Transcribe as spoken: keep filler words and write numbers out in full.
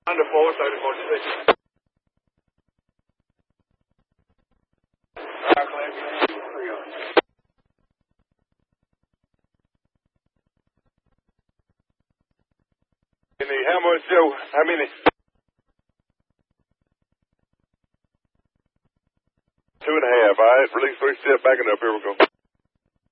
Under four, thirty, forty-six. Fire class, three on. How much, Joe? How many? Two and a half. All right, release three, step backing up. Here we go.